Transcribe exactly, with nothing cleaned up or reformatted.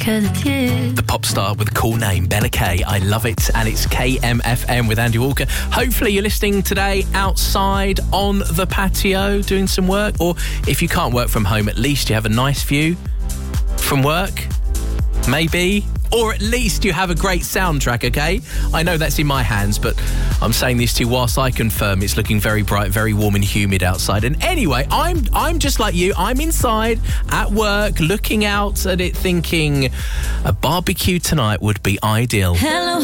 'cause it's you. The pop star with a cool name, Bella K. I love it. And it's K M F M with Andy Walker. Hopefully you're listening today outside on the patio doing some work. Or if you can't work from home, at least you have a nice view from work. Maybe. Or at least you have a great soundtrack, okay? I know that's in my hands, but I'm saying this to you whilst I confirm it's looking very bright, very warm and humid outside. And anyway, I'm I'm just like you. I'm inside at work, looking out at it, thinking a barbecue tonight would be ideal. Hello.